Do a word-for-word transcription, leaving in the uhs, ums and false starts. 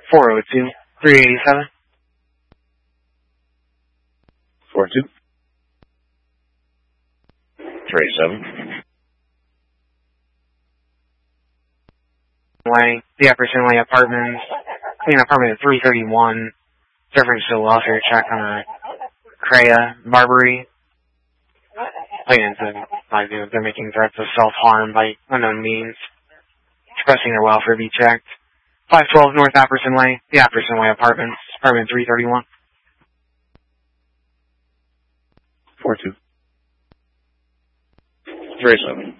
four oh two, three eighty-seven. four two. three eighty-seven. Way, the Epperson Way Apartments, clean apartment at three thirty-one. Serving to welfare check on a Crea, Barbary. Plans of, like, they're making threats of self-harm by unknown means. Expressing their welfare be checked. five twelve North Apperson Way, the Apperson Way Apartments, apartment three thirty-one. four two. three eighty-seven.